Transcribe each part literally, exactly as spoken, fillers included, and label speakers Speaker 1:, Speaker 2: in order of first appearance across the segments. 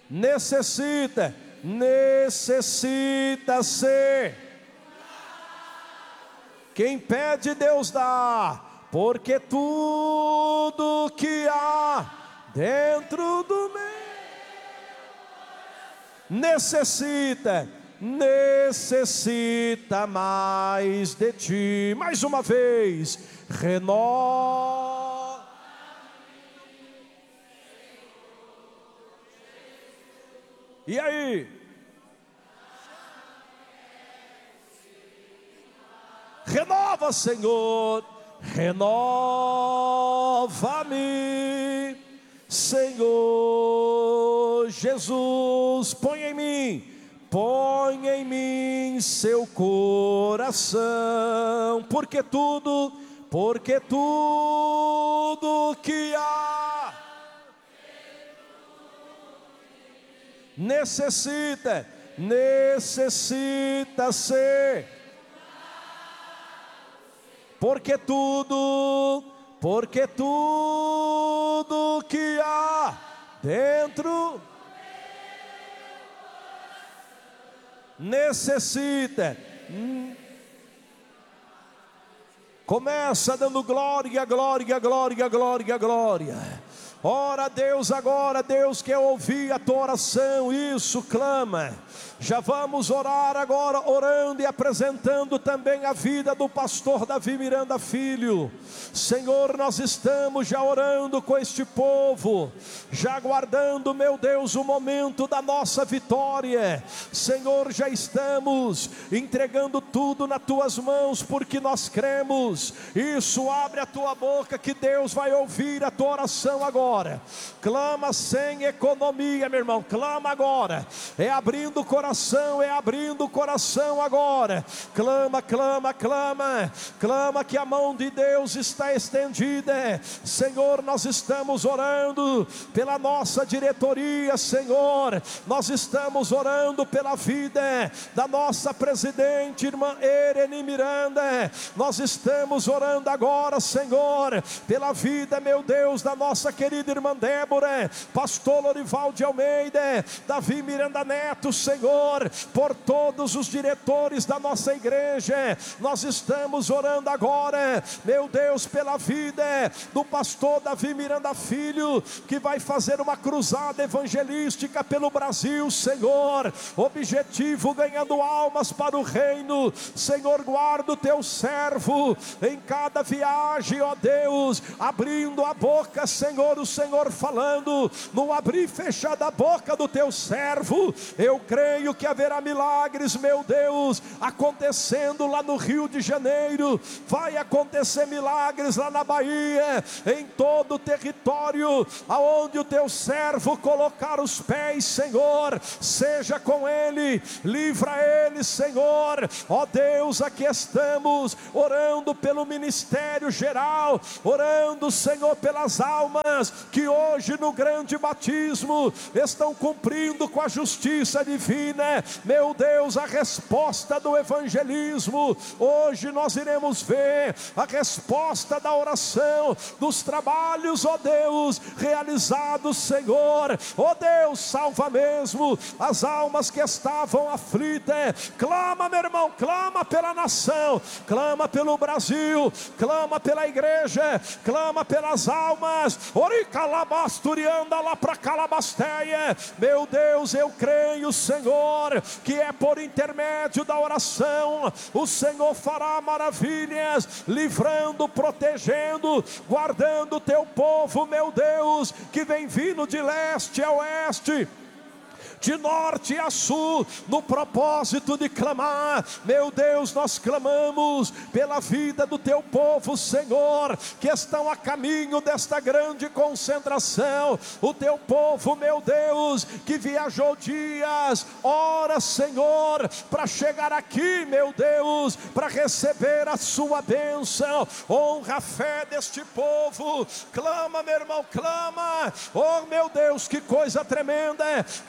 Speaker 1: necessita, necessita ser. Quem pede, Deus dá, porque tudo que há dentro do meu necessita, necessita mais de ti. Mais uma vez, renova. E aí? Renova, Senhor, renova-me, Senhor Jesus. Põe em mim, põe em mim seu coração, porque tudo, porque tudo que há necessita, necessita ser. Porque tudo, porque tudo que há dentro necessita. Hum. Começa dando glória, glória, glória, glória, glória. Ora a Deus agora, Deus quer ouvir a tua oração, isso, clama. Já vamos orar agora, orando e apresentando também a vida do pastor Davi Miranda Filho. Senhor, nós estamos já orando com este povo, já aguardando, meu Deus, o momento da nossa vitória. Senhor, já estamos entregando tudo nas tuas mãos, porque nós cremos. Isso, abre a tua boca que Deus vai ouvir a tua oração agora. Clama sem economia, meu irmão, clama agora. É abrindo o coração, é abrindo o coração agora. Clama, clama, clama. Clama que a mão de Deus está estendida. Senhor, nós estamos orando pela nossa diretoria, Senhor. Nós estamos orando pela vida da nossa presidente, irmã Ereni Miranda. Nós estamos orando agora, Senhor, pela vida, meu Deus, da nossa querida irmã Débora, pastor Lorival de Almeida, Davi Miranda Neto, Senhor, por todos os diretores da nossa igreja. Nós estamos orando agora, meu Deus, pela vida do pastor Davi Miranda Filho, que vai fazer uma cruzada evangelística pelo Brasil, Senhor. Objetivo, ganhando almas para o reino. Senhor, guarda o teu servo em cada viagem, ó Deus, abrindo a boca, Senhor, o Senhor falando, no abrir e fechar da boca do teu servo, eu creio que haverá milagres, meu Deus, acontecendo lá no Rio de Janeiro, vai acontecer milagres lá na Bahia, em todo o território, aonde o teu servo colocar os pés, Senhor, seja com ele, livra ele, Senhor, ó Deus, aqui estamos, orando pelo ministério geral, orando, Senhor, pelas almas, que hoje no grande batismo estão cumprindo com a justiça divina, meu Deus, a resposta do evangelismo. Hoje nós iremos ver a resposta da oração, dos trabalhos, ó Deus, realizados, Senhor. Ó Deus, salva mesmo as almas que estavam aflitas. Clama, meu irmão, clama pela nação, clama pelo Brasil, clama pela igreja, clama pelas almas. Oricalabasturianda lá para Calabasteia. Meu Deus, eu creio, Senhor, que é por intermédio da oração o Senhor fará maravilhas, livrando, protegendo, guardando o teu povo, meu Deus, que vem vindo de leste a oeste, de norte a sul, no propósito de clamar. Meu Deus, nós clamamos pela vida do teu povo, Senhor, que estão a caminho desta grande concentração. O teu povo, meu Deus, que viajou dias, horas, Senhor, para chegar aqui, meu Deus, para receber a sua bênção. Honra a fé deste povo. Clama, meu irmão, clama. Oh, meu Deus, que coisa tremenda, que eu já estou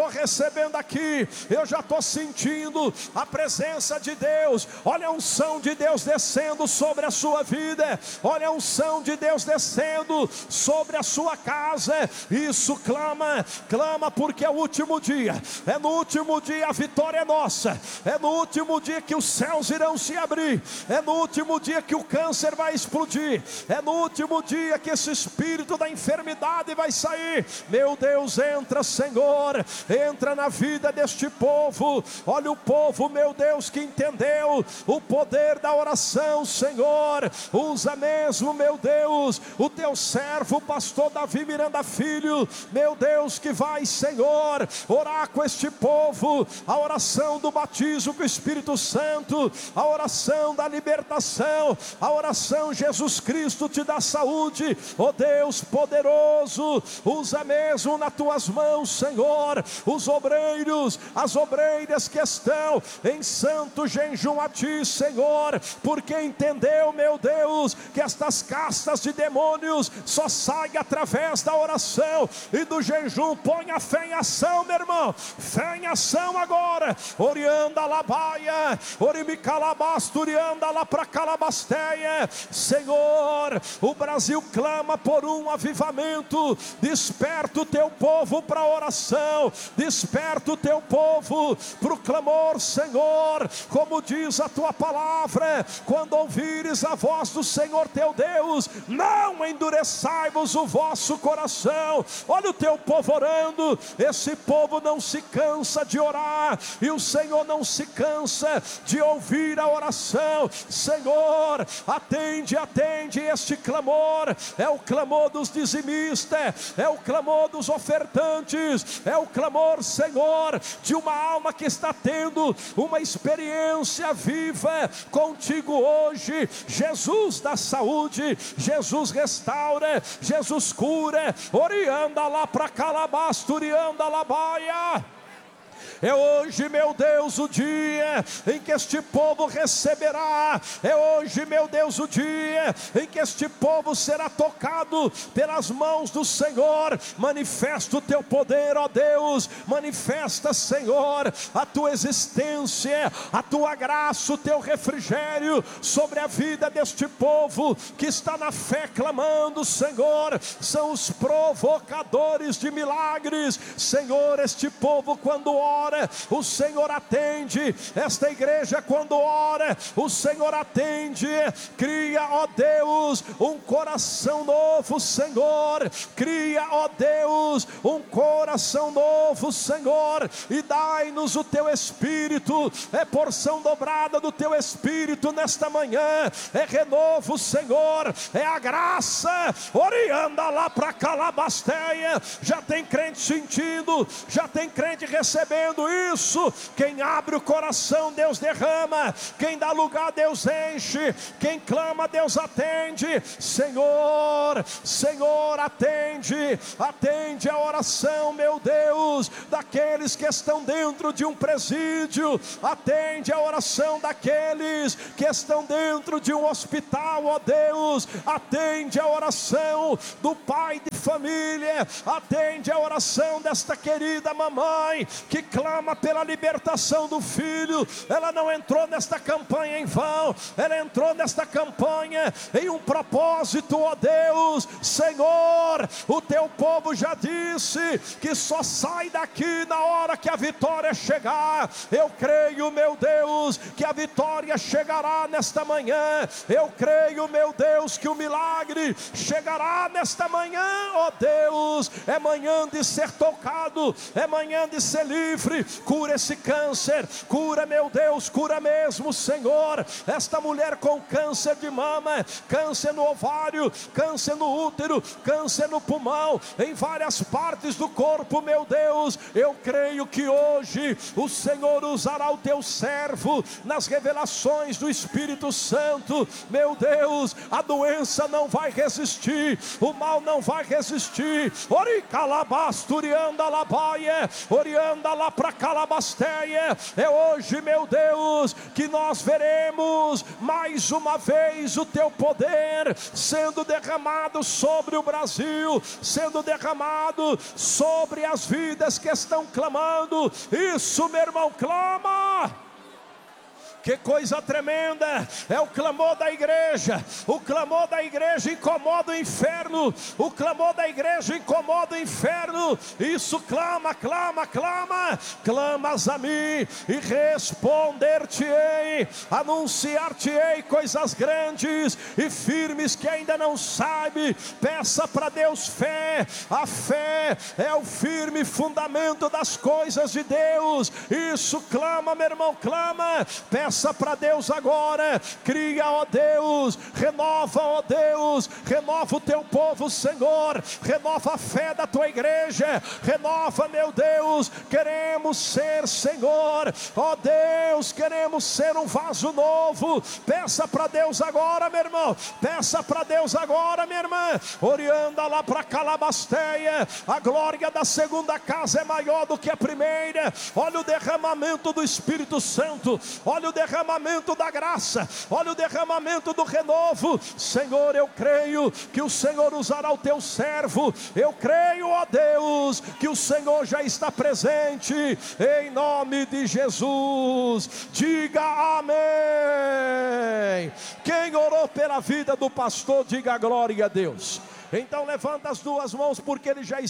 Speaker 1: estou recebendo aqui, eu já estou sentindo a presença de Deus. Olha a unção de Deus descendo sobre a sua vida, olha a unção de Deus descendo sobre a sua casa. Isso, clama, clama, porque é o último dia, é no último dia a vitória é nossa, é no último dia que os céus irão se abrir, é no último dia que o câncer vai explodir, é no último dia que esse espírito da enfermidade vai sair. Meu Deus, entra, Senhor, entra na vida deste povo. Olha o povo, meu Deus, que entendeu o poder da oração. Senhor, usa mesmo, meu Deus, o teu servo, o pastor Davi Miranda Filho, meu Deus, que vai, Senhor, orar com este povo, a oração do batismo com o Espírito Santo, a oração da libertação, a oração Jesus Cristo te dá saúde. Ó Deus poderoso, usa mesmo nas tuas mãos, Senhor, os obreiros, as obreiras que estão em santo jejum a ti, Senhor, porque entendeu, meu Deus, que estas castas de demônios só saem através da oração e do jejum. Põe a fé em ação, meu irmão, fé em ação agora. Orianda labaia, orimicalabasturianda lá para calabasteia. Senhor, o Brasil clama por um avivamento. Desperta o teu povo para a oração, desperta o teu povo para o clamor, Senhor, como diz a tua palavra: quando ouvires a voz do Senhor teu Deus, não endureçai-vos o vosso coração. Olha o teu povo orando, esse povo não se cansa de orar, e o Senhor não se cansa de ouvir a oração. Senhor, atende, atende este clamor, é o clamor dos dizimistas, é o clamor dos ofertantes, é o clamor, Senhor, de uma alma que está tendo uma experiência viva contigo hoje. Jesus dá saúde, Jesus restaura, Jesus cura. Orianda lá para calabasturianda lá baia. É hoje, meu Deus, o dia em que este povo receberá. É hoje, meu Deus, o dia em que este povo será tocado pelas mãos do Senhor. Manifesta o teu poder, ó Deus. Manifesta, Senhor, a tua existência, a tua graça, o teu refrigério sobre a vida deste povo que está na fé clamando, Senhor. São os provocadores de milagres. Senhor, este povo quando ora, o Senhor atende. Esta igreja quando ora, o Senhor atende. Cria, ó Deus, um coração novo, Senhor. Cria, ó Deus, um coração novo, Senhor, e dai-nos o teu Espírito. É porção dobrada do teu Espírito nesta manhã, é renovo, Senhor, é a graça. Orianda lá para calabasteia. Já tem crente sentindo, já tem crente recebendo isso. Quem abre o coração, Deus derrama. Quem dá lugar, Deus enche. Quem clama, Deus atende. Senhor, Senhor, atende, atende a oração, meu Deus, daqueles que estão dentro de um presídio. Atende a oração daqueles que estão dentro de um hospital, ó Deus. Atende a oração do pai de família. Atende a oração desta querida mamãe que clama pela libertação do filho. Ela não entrou nesta campanha em vão, ela entrou nesta campanha em um propósito, ó Deus. Senhor, o teu povo já disse que só sai daqui na hora que a vitória chegar. Eu creio, meu Deus, que a vitória chegará nesta manhã. Eu creio, meu Deus, que o milagre chegará nesta manhã, ó Deus. É manhã de ser tocado, é manhã de ser livre. Cura esse câncer, cura, meu Deus, cura mesmo, Senhor, esta mulher com câncer de mama, câncer no ovário, câncer no útero, câncer no pulmão, em várias partes do corpo, meu Deus. Eu creio que hoje o Senhor usará o teu servo nas revelações do Espírito Santo. Meu Deus, a doença não vai resistir, o mal não vai resistir. Oricalabasturianda labaia, orianda lá para Calabasteia. É hoje, meu Deus, que nós veremos mais uma vez o teu poder sendo derramado sobre o Brasil, sendo derramado sobre as vidas que estão clamando. Isso, meu irmão, clama. Que coisa tremenda, é o clamor da igreja. O clamor da igreja incomoda o inferno. O clamor da igreja incomoda o inferno. Isso, clama, clama, clama. Clamas a mim e responder-te-ei, anunciar-te-ei coisas grandes e firmes que ainda não sabe. Peça para Deus fé. A fé é o firme fundamento das coisas de Deus. Isso, clama, meu irmão, clama. Peça Peça para Deus agora, cria, ó Deus, renova, ó Deus, renova o teu povo, Senhor, renova a fé da tua igreja, renova, meu Deus, queremos ser, Senhor, ó Deus, queremos ser um vaso novo. Peça para Deus agora, meu irmão, peça para Deus agora, minha irmã. Orianda lá para Calabasteia, a glória da segunda casa é maior do que a primeira. Olha o derramamento do Espírito Santo, olha o derramamento da graça, olha o derramamento do renovo. Senhor, eu creio que o Senhor usará o teu servo. Eu creio, ó Deus, que o Senhor já está presente, em nome de Jesus. Diga amém. Quem orou pela vida do pastor, diga glória a Deus. Então levanta as duas mãos, porque ele já está